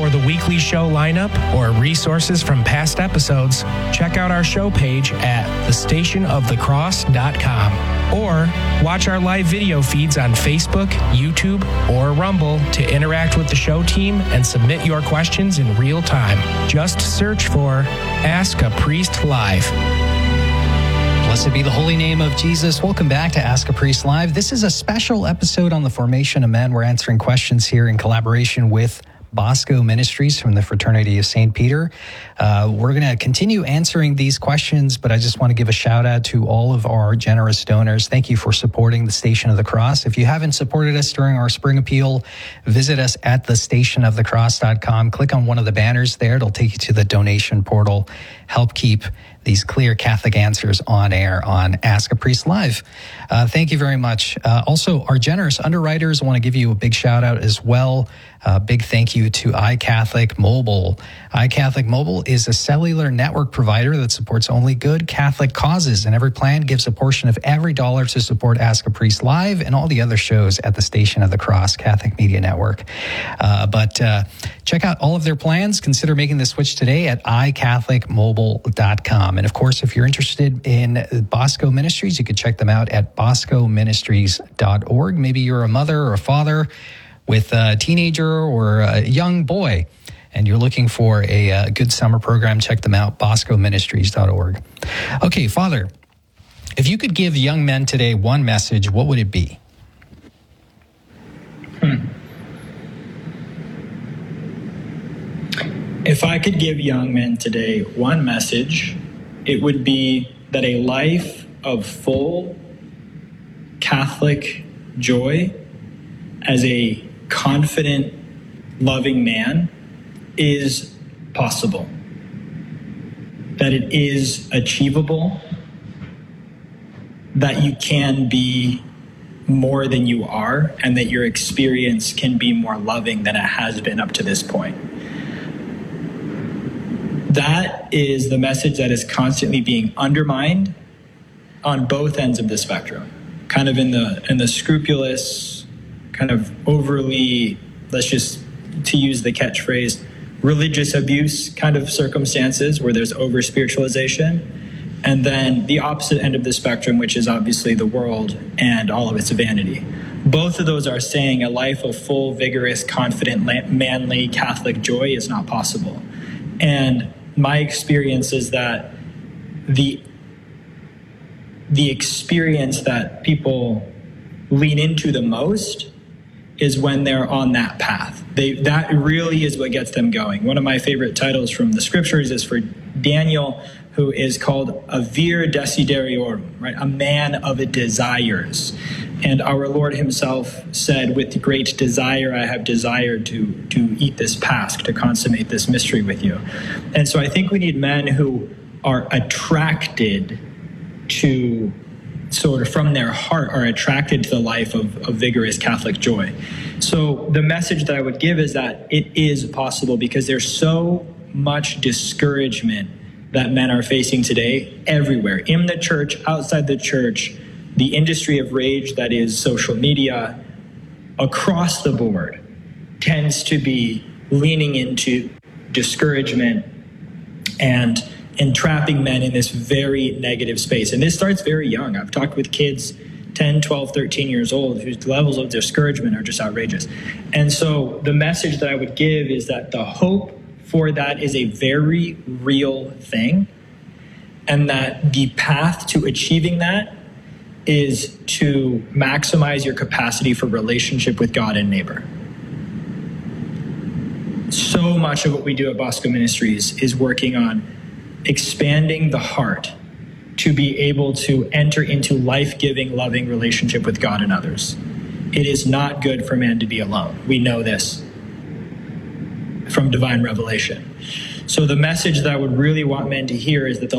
For the weekly show lineup or resources from past episodes, check out our show page at thestationofthecross.com or watch our live video feeds on Facebook, YouTube, or Rumble to interact with the show team and submit your questions in real time. Just search for Ask a Priest Live. Blessed be the holy name of Jesus. Welcome back to Ask a Priest Live. This is a special episode on the formation of men. We're answering questions here in collaboration with Bosco Ministries from the Fraternity of St. Peter. We're going to continue answering these questions, but I just want to give a shout out to all of our generous donors. Thank you for supporting the Station of the Cross. If you haven't supported us during our spring appeal, visit us at thestationofthecross.com. Click on one of the banners there. It'll take you to the donation portal. Help keep these clear Catholic answers on air on Ask a Priest Live. Thank you very much. Also, our generous underwriters, I want to give you a big shout out as well. Big thank you to iCatholic Mobile. iCatholic Mobile is a cellular network provider that supports only good Catholic causes, and every plan gives a portion of every dollar to support Ask a Priest Live and all the other shows at the Station of the Cross Catholic Media Network. But check out all of their plans. Consider making the switch today at iCatholicMobile.com. And of course, if you're interested in Bosco Ministries, you could check them out at boscoministries.org. Maybe you're a mother or a father with a teenager or a young boy, and you're looking for a good summer program, check them out, boscoministries.org. Okay, Father, if you could give young men today one message, what would it be? If I could give young men today one message, it would be that a life of full Catholic joy as a confident, loving man is possible. That it is achievable. That you can be more than you are, and that your experience can be more loving than it has been up to this point. That is the message that is constantly being undermined on both ends of the spectrum. Kind of in the scrupulous, kind of overly, let's just, to use the catchphrase, religious abuse kind of circumstances where there's over spiritualization. And then the opposite end of the spectrum, which is obviously the world and all of its vanity. Both of those are saying a life of full, vigorous, confident, manly Catholic joy is not possible. And my experience is that the experience that people lean into the most is when they're on that path. That really is what gets them going. One of my favorite titles from the scriptures is for Daniel, who is called a vir desiderarum, right? A man of desires. And our Lord himself said, with great desire, I have desired to eat this Pasch, to consummate this mystery with you. And so I think we need men who are attracted to, sort of from their heart, are attracted to the life of vigorous Catholic joy. So the message that I would give is that it is possible, because there's so much discouragement that men are facing today everywhere, in the church, outside the church, the industry of rage that is social media, across the board, tends to be leaning into discouragement and entrapping men in this very negative space. And this starts very young. I've talked with kids 10, 12, 13 years old whose levels of discouragement are just outrageous. And so the message that I would give is that the hope for that is a very real thing, and that the path to achieving that is to maximize your capacity for relationship with God and neighbor. So much of what we do at Bosco Ministries is working on expanding the heart to be able to enter into life-giving, loving relationship with God and others. It is not good for man to be alone. We know this from divine revelation. So the message that I would really want men to hear is that the